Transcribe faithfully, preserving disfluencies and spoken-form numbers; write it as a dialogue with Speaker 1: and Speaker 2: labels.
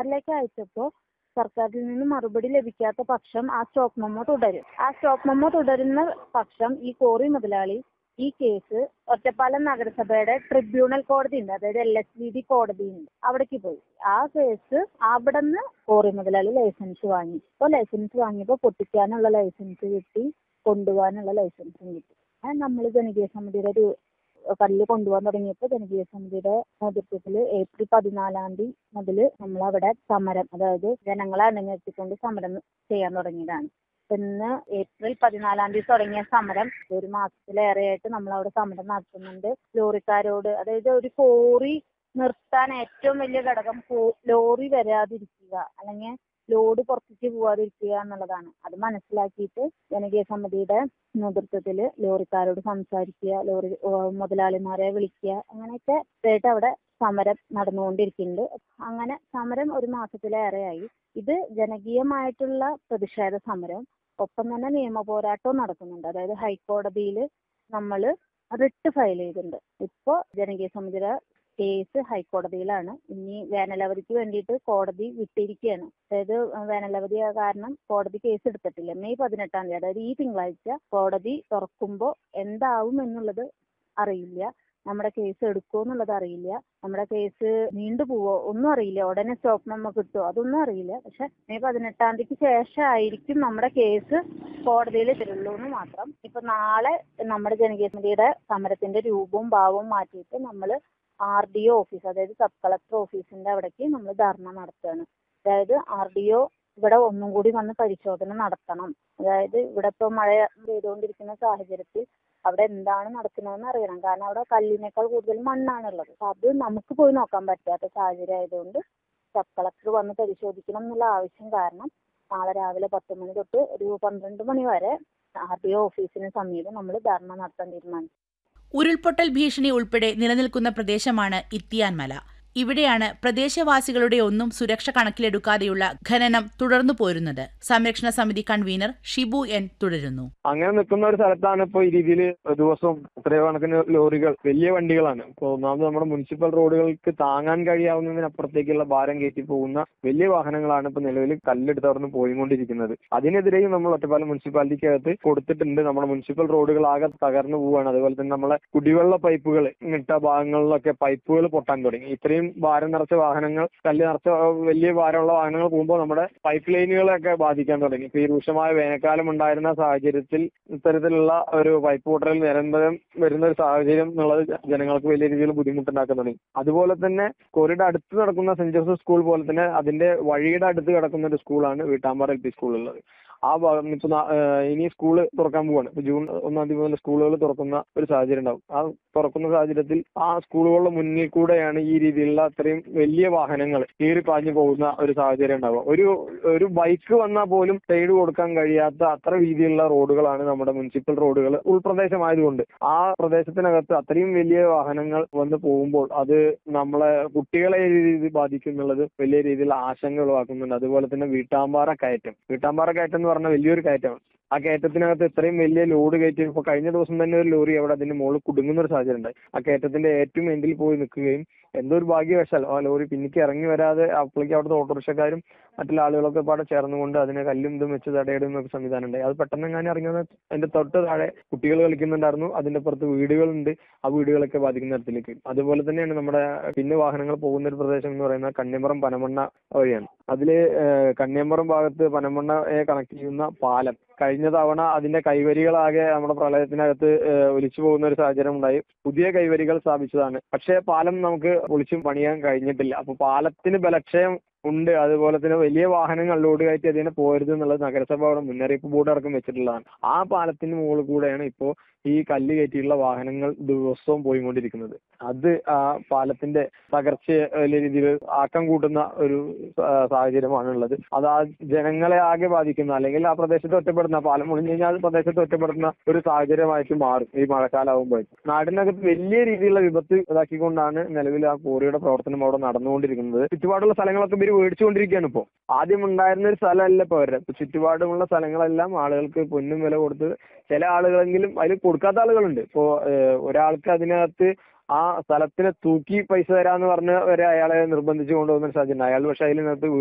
Speaker 1: സർക്കാരിലേക്ക് അയച്ചപ്പോൾ സർക്കാരിൽ നിന്ന് മറുപടി ലഭിക്കാത്ത പക്ഷം ആ സ്റ്റോപ്പ് മെമ്മോ തുടരും. ആ സ്റ്റോപ്പ് മെമ്മോ തുടരുന്ന പക്ഷം ഈ കോറി മുതലാളി ഈ കേസ് ഒറ്റപ്പാലം നഗരസഭയുടെ ട്രിബ്യൂണൽ കോടതി ഉണ്ട്, അതായത് എൽ എസ് വി ഡി കോടതി ഉണ്ട്, അവിടേക്ക് പോയി. ആ കേസ് അവിടെ നിന്ന് കോറി മുതലാളി ലൈസൻസ് വാങ്ങി. ഇപ്പോൾ ലൈസൻസ് വാങ്ങിയപ്പോൾ പൊട്ടിക്കാനുള്ള ലൈസൻസ് കിട്ടി, കൊണ്ടുപോകാനുള്ള ലൈസൻസും കിട്ടി. നമ്മൾ ജനകീയ സമിതിയുടെ ഒരു കല്ല് കൊണ്ടുപോകാൻ തുടങ്ങിയപ്പോൾ ജനകീയ സമിതിയുടെ നേതൃത്വത്തിൽ ഏപ്രിൽ പതിനാലാം തീയതി മുതൽ നമ്മളവിടെ സമരം, അതായത് ജനങ്ങളെ അണിനിരത്തിക്കൊണ്ട് സമരം ചെയ്യാൻ തുടങ്ങിയതാണ്. ഇന്ന് ഏപ്രിൽ പതിനാലാം തീയതി തുടങ്ങിയ സമരം ഒരു മാസത്തിലേറെയായിട്ട് നമ്മളവിടെ സമരം നടത്തുന്നുണ്ട്. ലോറിക്കാരോട്, അതായത് ഒരു കോറി നിർത്താൻ ഏറ്റവും വലിയ ഘടകം ലോറി വരാതിരിക്കുക, അല്ലെങ്കിൽ ലോഡ് പുറത്തേക്ക് പോവാതിരിക്കുക എന്നുള്ളതാണ്. അത് മനസ്സിലാക്കിയിട്ട് ജനകീയ സമിതിയുടെ നേതൃത്വത്തിൽ ലോറിക്കാരോട് സംസാരിക്കുക, ലോറി മുതലാളിമാരെ വിളിക്കുക, അങ്ങനെയൊക്കെ ആയിട്ട് അവിടെ സമരം നടന്നുകൊണ്ടിരിക്കുന്നുണ്ട്. അങ്ങനെ സമരം ഒരു മാസത്തിലേറെയായി. ഇത് ജനകീയമായിട്ടുള്ള പ്രതിഷേധ സമരം, ഒപ്പം തന്നെ നിയമ പോരാട്ടവും നടക്കുന്നുണ്ട്. അതായത് ഹൈക്കോടതിയിൽ നമ്മൾ റിട്ട് ഫയൽ ചെയ്തിട്ടുണ്ട്. ഇപ്പോൾ ജനകീയ സമിതിയുടെ കേസ് ഹൈക്കോടതിയിലാണ്. ഇനി വേനലവധിക്ക് വേണ്ടിയിട്ട് കോടതി വിട്ടിരിക്കുകയാണ്. അതായത് വേനലവധി കാരണം കോടതി കേസ് എടുത്തിട്ടില്ല. മെയ് പതിനെട്ടാം തീയതി, അതായത് ഈ തിങ്കളാഴ്ച കോടതി തുറക്കുമ്പോൾ എന്താവും എന്നുള്ളത് അറിയില്ല. നമ്മുടെ കേസ് എടുക്കുമോ എന്നുള്ളത് അറിയില്ല. നമ്മുടെ കേസ് നീണ്ടുപോവോ ഒന്നും അറിയില്ല. ഉടനെ സ്റ്റോപ്പ് മെമ്മോ കിട്ടുമോ അതൊന്നും അറിയില്ല. പക്ഷെ മെയ് പതിനെട്ടാം തീയതിക്ക് ശേഷമായിരിക്കും നമ്മുടെ കേസ് കോടതിയിൽ തരുള്ളൂ എന്ന് മാത്രം. ഇപ്പൊ നാളെ നമ്മുടെ ജനകീയ സമിതിയുടെ സമരത്തിന്റെ രൂപവും ഭാവവും മാറ്റിയിട്ട് നമ്മൾ ആർ ഡി ഒ ഓഫീസ്, അതായത് സബ് കളക്ടർ ഓഫീസിന്റെ അവിടേക്ക് നമ്മൾ ധർണ നടത്തുകയാണ്. അതായത് ആർ ഡി ഒ ഇവിടെ ഒന്നും കൂടി വന്ന് പരിശോധന നടത്തണം. അതായത് ഇവിടെ ഇപ്പോൾ മഴ പെയ്തുകൊണ്ടിരിക്കുന്ന സാഹചര്യത്തിൽ അവിടെ എന്താണ് നടക്കുന്നതെന്ന് അറിയണം. കാരണം അവിടെ കല്ലിനേക്കാൾ കൂടുതൽ മണ്ണാണുള്ളത്. അത് നമുക്ക് പോയി നോക്കാൻ പറ്റാത്ത സാഹചര്യം ആയതുകൊണ്ട് സബ് കളക്ടർ വന്ന് പരിശോധിക്കണം എന്നുള്ള ആവശ്യം കാരണം നാളെ രാവിലെ പത്ത് മണി തൊട്ട് ഒരു പന്ത്രണ്ട് മണി വരെ ആർ ഡി ഒ ഓഫീസിന് സമീപം നമ്മൾ ധർണ നടത്താൻ തീരുമാനിച്ചു.
Speaker 2: ഉരുൾപൊട്ടൽ ഭീഷണി ഉൾപ്പെടെ നിലനിൽക്കുന്ന പ്രദേശമാണ് ഇത്തിയാൻ മല. ഇവിടെയാണ് പ്രദേശവാസികളുടെ ഒന്നും സുരക്ഷ കണക്കിലെടുക്കാതെയുള്ള ഖനനം തുടർന്നു പോരുന്നത്. സംരക്ഷണ സമിതി കൺവീനർ ഷിബു എൻ തുടരുന്നു.
Speaker 3: അങ്ങനെ നിൽക്കുന്ന ഒരു സ്ഥലത്താണ് ഇപ്പോൾ ഈ രീതിയിൽ ദിവസവും എത്രയോ കണക്കിന് ലോറികൾ, വലിയ വണ്ടികളാണ്. ഇപ്പോൾ ഒന്നാമത് നമ്മുടെ മുനിസിപ്പൽ റോഡുകൾക്ക് താങ്ങാൻ കഴിയാവുന്നതിനപ്പുറത്തേക്കുള്ള ഭാരം കയറ്റി പോകുന്ന വലിയ വാഹനങ്ങളാണ് ഇപ്പോൾ നിലവിൽ കല്ലെടുത്ത് അവിടെ നിന്ന് പോയിക്കൊണ്ടിരിക്കുന്നത്. അതിനെതിരെയും നമ്മൾ ഒറ്റപ്പാലം മുനിസിപ്പാലിറ്റിക്കകത്ത് കൊടുത്തിട്ടുണ്ട്. നമ്മുടെ മുനിസിപ്പൽ റോഡുകൾ ആകെ തകർന്നു പോവുകയാണ്. അതുപോലെ തന്നെ നമ്മളെ കുടിവെള്ള പൈപ്പുകൾ ഇട്ട ഭാഗങ്ങളിലൊക്കെ പൈപ്പുകൾ പൊട്ടാൻ തുടങ്ങി. ഇത്രയും ഭാരം നിറച്ച വാഹനങ്ങൾ, കല്ല് നിറച്ച വലിയ ഭാരമുള്ള വാഹനങ്ങൾ പോകുമ്പോൾ നമ്മുടെ പൈപ്പ് ലൈനുകളെയൊക്കെ ബാധിക്കാൻ തുടങ്ങി. ഇപ്പോൾ ഈ രൂക്ഷമായ വേനൽക്കാലം ഉണ്ടായിരുന്ന സാഹചര്യത്തിൽ ഇത്തരത്തിലുള്ള ഒരു പൈപ്പ് പൊട്ടൽ നിരന്തരം വരുന്ന ഒരു സാഹചര്യം എന്നുള്ളത് ജനങ്ങൾക്ക് വലിയ രീതിയിൽ ബുദ്ധിമുട്ടുണ്ടാക്കാൻ തുടങ്ങി. അതുപോലെ തന്നെ കോറിയുടെ അടുത്ത് നടക്കുന്ന സെന്റ് ജോസഫ് സ്കൂൾ പോലെ തന്നെ അതിന്റെ വഴിയുടെ അടുത്ത് കിടക്കുന്ന ഒരു സ്കൂളാണ് വീട്ടാമ്പാറ എൽ പി സ്കൂളുള്ളത്. ആ ഭാഗം ഇപ്പൊ ഇനി സ്കൂള് തുറക്കാൻ പോവാണ്. ഇപ്പൊ ജൂൺ ഒന്നാം തീയതി മുതൽ സ്കൂളുകൾ തുറക്കുന്ന ഒരു സാഹചര്യം ഉണ്ടാവും. ആ തുറക്കുന്ന സാഹചര്യത്തിൽ ആ സ്കൂളുകളുടെ മുന്നിൽ കൂടെയാണ് ഈ രീതിയിലുള്ള അത്രയും വലിയ വാഹനങ്ങൾ കീറി പാഞ്ഞു പോകുന്ന ഒരു സാഹചര്യം ഉണ്ടാവുക. ഒരു ഒരു ബൈക്ക് വന്നാൽ പോലും സൈഡ് കൊടുക്കാൻ കഴിയാത്ത അത്ര രീതിയിലുള്ള റോഡുകളാണ് നമ്മുടെ മുനിസിപ്പൽ റോഡുകൾ. ഉൾപ്രദേശമായതുകൊണ്ട് ആ പ്രദേശത്തിനകത്ത് അത്രയും വലിയ വാഹനങ്ങൾ വന്ന് പോകുമ്പോൾ അത് നമ്മളെ കുട്ടികളെ രീതിയിൽ ബാധിക്കുന്നുള്ളത് വലിയ രീതിയിൽ ആശങ്ക ഉളവാക്കുന്നുണ്ട്. അതുപോലെ തന്നെ വീട്ടാമ്പാറ കയറ്റം വീട്ടാമ്പാറ കയറ്റം എന്ന് പറഞ്ഞാൽ വലിയൊരു കയറ്റമാണ്. ആ കയറ്റത്തിനകത്ത് ഇത്രയും വലിയ ലോഡ് കയറ്റി ഇപ്പോൾ കഴിഞ്ഞ ദിവസം തന്നെ ഒരു ലോറി അവിടെ അതിന്റെ മുകളിൽ കുടുങ്ങുന്ന ഒരു സാഹചര്യം ഉണ്ടായി. ആ കയറ്റത്തിന്റെ ഏറ്റവും എൻഡിൽ പോയി നിൽക്കുകയും എന്തോ ഒരു ഭാഗ്യവശാൽ ആ ലോറി പിന്നിക്ക് ഇറങ്ങി വരാതെ അപ്പോഴേക്കും അവിടുത്തെ ഓട്ടോറിക്ഷക്കാരും മറ്റുള്ള ആളുകളൊക്കെ പാടെ ചേർന്നുകൊണ്ട് അതിനെ കല്ലും ഇതും വെച്ച് തടയിടുന്ന ഒരു സംവിധാനം ഉണ്ടായി. അത് പെട്ടെന്ന് ഞാൻ ഇറങ്ങിയത് അതിന്റെ തൊട്ട് താഴെ കുട്ടികൾ കളിക്കുന്നുണ്ടായിരുന്നു. അതിന്റെ പുറത്ത് വീടുകളുണ്ട്. ആ വീടുകളൊക്കെ ബാധിക്കുന്ന തരത്തിലേക്ക്. അതുപോലെ തന്നെയാണ് നമ്മുടെ പിന്നെ വാഹനങ്ങൾ പോകുന്ന ഒരു പ്രദേശം എന്ന് പറയുന്നത് കന്യമറം പനമണ്ണ വഴിയാണ്. അതില് കന്യമറം ഭാഗത്ത് പനമണ്ണയെ കണക്ട് ചെയ്യുന്ന പാലം കഴിഞ്ഞ തവണ അതിന്റെ കൈവരികളാകെ നമ്മുടെ പ്രളയത്തിനകത്ത് ഒലിച്ചു പോകുന്ന ഒരു സാഹചര്യം ഉണ്ടായി. പുതിയ കൈവരികൾ സ്ഥാപിച്ചതാണ്. പക്ഷേ പാലം നമുക്ക് പൊളിച്ചും പണിയാൻ കഴിഞ്ഞിട്ടില്ല. അപ്പൊ പാലത്തിന് ബലക്ഷയം ഉണ്ട്. അതുപോലെ തന്നെ വലിയ വാഹനങ്ങൾ ലോഡ് കയറ്റി അതിനെ പോരുത് എന്നുള്ളത് നഗരസഭ അവിടെ മുന്നറിയിപ്പ് ബോർഡ് അടക്കം വെച്ചിട്ടുള്ളതാണ്. ആ പാലത്തിന് മുകളിൽ കൂടെയാണ് ഇപ്പോൾ ഈ കല്ല് കയറ്റിയുള്ള വാഹനങ്ങൾ ദിവസവും പോയിക്കൊണ്ടിരിക്കുന്നത്. അത് ആ പാലത്തിന്റെ തകർച്ചയെ വലിയ രീതിയിൽ ആക്കം കൂട്ടുന്ന ഒരു സാഹചര്യമാണ് ഉള്ളത്. അത് ആ ജനങ്ങളെ ആകെ ബാധിക്കുന്ന, അല്ലെങ്കിൽ ആ പ്രദേശത്ത് ഒറ്റപ്പെടുന്ന, പാലം മുറിഞ്ഞു കഴിഞ്ഞാൽ പ്രദേശത്ത് ഒറ്റപ്പെടുന്ന ഒരു സാഹചര്യമായിട്ട് മാറും ഈ മഴക്കാലാവുമ്പോൾ. നാടിനകത്ത് വലിയ രീതിയിലുള്ള വിപത്ത് ഇതാക്കിക്കൊണ്ടാണ് നിലവിൽ ആ കോറിയുടെ പ്രവർത്തനം അവിടെ നടന്നുകൊണ്ടിരിക്കുന്നത്. ചുറ്റുപാടുള്ള സ്ഥലങ്ങളൊക്കെ ഇവർ മേടിച്ചുകൊണ്ടിരിക്കുകയാണ്. ഇപ്പോൾ ആദ്യം ഉണ്ടായിരുന്ന ഒരു സ്ഥലമല്ല ഇപ്പോൾ അവരുടെ. ഇപ്പൊ ചുറ്റുപാടുമുള്ള സ്ഥലങ്ങളെല്ലാം ആളുകൾക്ക് പൊന്നും വില കൊടുത്ത്, ചില ആളുകളെങ്കിലും അതിൽ കൊടുക്കാത്ത ആളുകളുണ്ട്. ഇപ്പോ ഒരാൾക്ക് അതിനകത്ത് ആ സ്ഥലത്തിന് തൂക്കി പൈസ തരാന്ന് പറഞ്ഞ് വരെ അയാളെ നിർബന്ധിച്ചു കൊണ്ടുപോകുന്ന ഒരു സാഹചര്യം. അയാൾ പക്ഷെ അതിനകത്ത്